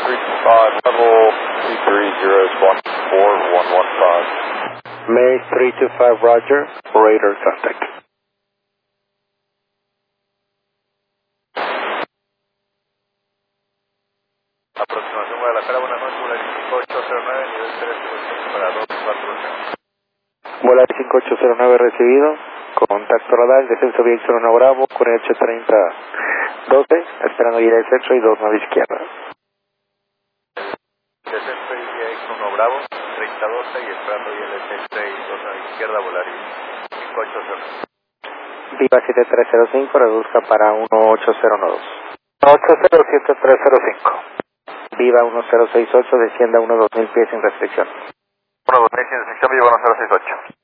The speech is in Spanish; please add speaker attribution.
Speaker 1: 325, level 230 is 14115.
Speaker 2: May 325, roger, operator contact.
Speaker 1: Aproximación Guadalajara, buenas noches, Volaris 5809, nivel 305 para 240.
Speaker 2: Volaris 5809 recibido, contacto radar, descenso VX 1 Bravo, con el 830-12, esperando ir al centro y 2 9 izquierda.
Speaker 1: Descenso VX 1 Bravo, 3012 y esperando ir al centro y 2 9 izquierda, Volaris 5809.
Speaker 2: Viva 7305, reduzca para 18092. 807305. Viva 1068, descienda 1-2000 pies sin restricción.
Speaker 1: 1-2000 sin restricción, Viva 1068.